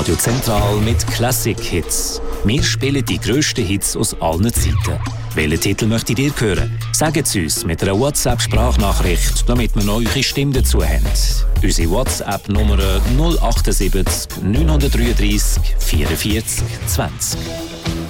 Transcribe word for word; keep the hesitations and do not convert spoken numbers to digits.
Radio Zentral mit Classic-Hits. Wir spielen die grössten Hits aus allen Zeiten. Welchen Titel möchtet ihr hören? Sagt es uns mit einer WhatsApp-Sprachnachricht, damit wir noch eure Stimme dazu haben. Unsere WhatsApp-Nummer null acht sieben neun drei drei vierundvierzig zwanzig.